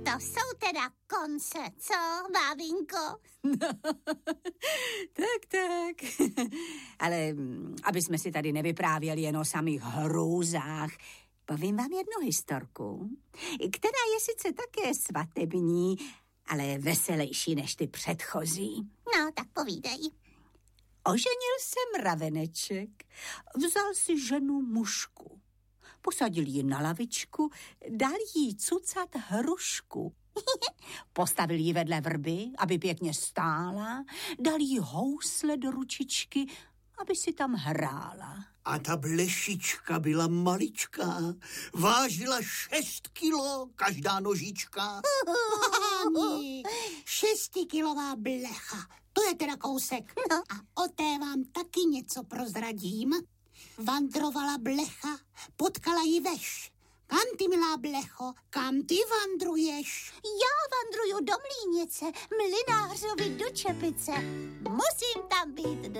To jsou teda konce, co, bábinko? No, tak. Ale aby jsme si tady nevyprávěli jen o samých hrůzách, povím vám jednu historku, která je sice také svatební, ale veselější než ty předchozí. No, tak povídej. Oženil se mraveneček, vzal si ženu mušku, posadil ji na lavičku, dal jí cucat hrušku. Postavil ji vedle vrby, aby pěkně stála, dal jí housle do ručičky, aby si tam hrála. A ta blešička byla maličká, vážila 6 kilo každá nožička. 6kilová blecha, to je teda kousek. No. A o té vám taky něco prozradím. Vandrovala blecha, potkala ji veš. Kam ty, milá blecho, kam ty vandruješ? Já vandruju do Mlýnice, mlynářovi do Čepice. Musím tam být